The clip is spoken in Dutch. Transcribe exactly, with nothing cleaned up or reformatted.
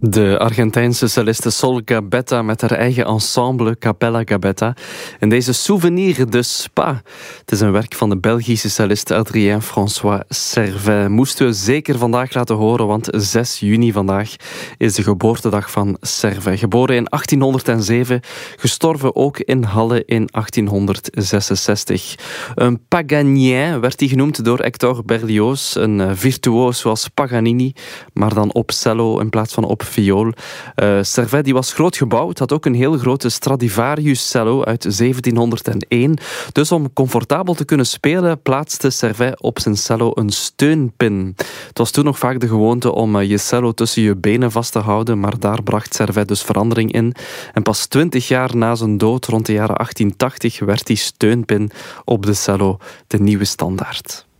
De Argentijnse celliste Sol Gabetta met haar eigen ensemble Capella Gabetta. En deze Souvenir de Spa. Het is een werk van de Belgische cellist Adrien François Servet. Moesten we zeker vandaag laten horen, want zes juni vandaag is de geboortedag van Servet. Geboren in achttienhonderdzeven, gestorven ook in Halle in achttienhonderdzesenzestig. Een Paganien werd hij genoemd door Hector Berlioz. Een virtuoos zoals Paganini, maar dan op cello in plaats van op viool. Uh, Servet die was groot gebouwd, had ook een heel grote Stradivarius cello uit zeventienhonderdéén. Dus om comfortabel te kunnen spelen, plaatste Servet op zijn cello een steunpin. Het was toen nog vaak de gewoonte om je cello tussen je benen vast te houden, maar daar bracht Servet dus verandering in. En pas twintig jaar na zijn dood, rond de jaren achttientachtig, werd die steunpin op de cello de nieuwe standaard.